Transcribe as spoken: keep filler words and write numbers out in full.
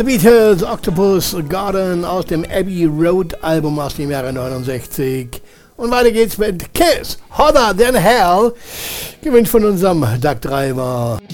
The Beatles, Octopus Garden aus dem Abbey Road Album aus dem Jahre neunundsechzig. Und weiter geht's mit Kiss, Hotter Than Hell, gewünscht von unserem Doug Driver.